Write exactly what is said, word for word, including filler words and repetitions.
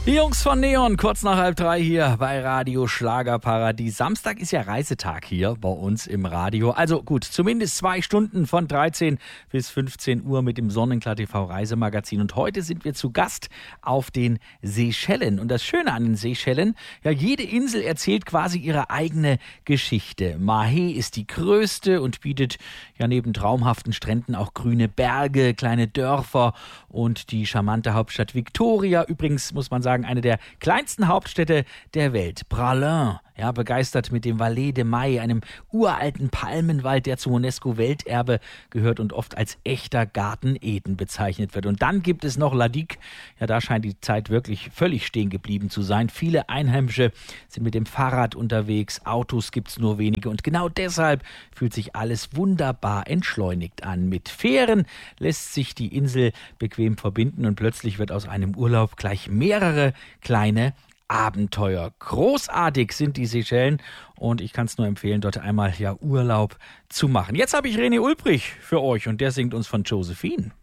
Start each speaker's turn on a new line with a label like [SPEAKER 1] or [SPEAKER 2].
[SPEAKER 1] Die Jungs von Neon, kurz nach halb drei hier bei Radio Schlagerparadies. Samstag ist ja Reisetag hier bei uns im Radio. Also gut, zumindest zwei Stunden von dreizehn bis fünfzehn Uhr mit dem Sonnenklar T V Reisemagazin. Und heute sind wir zu Gast auf den Seychellen. Und das Schöne an den Seychellen, ja, jede Insel erzählt quasi ihre eigene Geschichte. Mahé ist die größte und bietet ja neben traumhaften Stränden auch grüne Berge, kleine Dörfer und die charmante Hauptstadt Victoria. Übrigens muss man sagen, eine der kleinsten Hauptstädte der Welt. Praslin, ja, begeistert mit dem Valais de Mai, einem uralten Palmenwald, der zum UNESCO-Welterbe gehört und oft als echter Garten Eden bezeichnet wird. Und dann gibt es noch La Digue. Ja, da scheint die Zeit wirklich völlig stehen geblieben zu sein. Viele Einheimische sind mit dem Fahrrad unterwegs, Autos gibt es nur wenige und genau deshalb fühlt sich alles wunderbar entschleunigt an. Mit Fähren lässt sich die Insel bequem verbinden und plötzlich wird aus einem Urlaub gleich mehrere kleine Abenteuer. Großartig sind die Seychellen und ich kann es nur empfehlen, dort einmal ja Urlaub zu machen. Jetzt habe ich René Ulbrich für euch und der singt uns von Josephine.